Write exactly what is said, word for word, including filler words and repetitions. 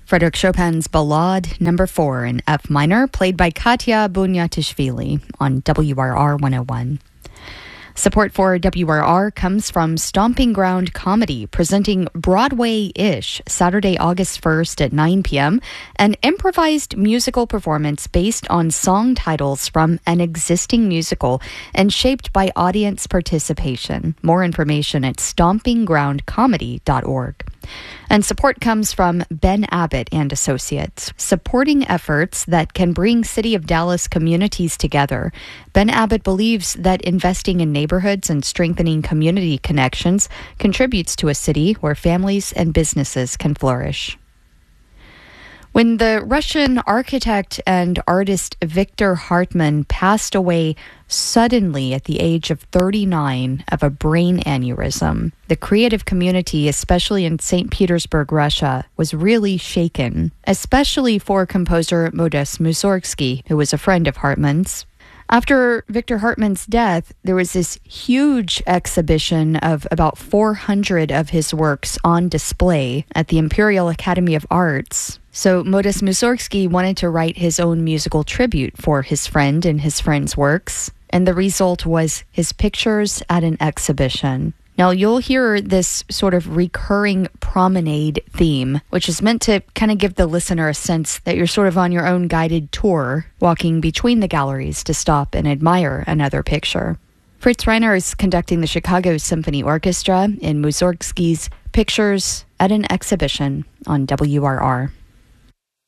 Frédéric Chopin's Ballade Number four in F minor, played by Katya Bunyatishvili on W R R one oh one. Support for W R R comes from Stomping Ground Comedy, presenting Broadway-ish Saturday, August first at nine p.m., an improvised musical performance based on song titles from an existing musical and shaped by audience participation. More information at stomping ground comedy dot org. And support comes from Ben Abbott and Associates, supporting efforts that can bring City of Dallas communities together. Ben Abbott believes that investing in neighborhoods and strengthening community connections contributes to a city where families and businesses can flourish. When the Russian architect and artist Victor Hartmann passed away suddenly at the age of thirty-nine of a brain aneurysm, the creative community, especially in Saint Petersburg, Russia, was really shaken, especially for composer Modest Mussorgsky, who was a friend of Hartmann's. After Victor Hartmann's death, there was this huge exhibition of about four hundred of his works on display at the Imperial Academy of Arts. So Modest Mussorgsky wanted to write his own musical tribute for his friend and his friend's works, and the result was his pictures at an exhibition. Now, you'll hear this sort of recurring promenade theme, which is meant to kind of give the listener a sense that you're sort of on your own guided tour, walking between the galleries to stop and admire another picture. Fritz Reiner is conducting the Chicago Symphony Orchestra in Mussorgsky's Pictures at an Exhibition on W R R.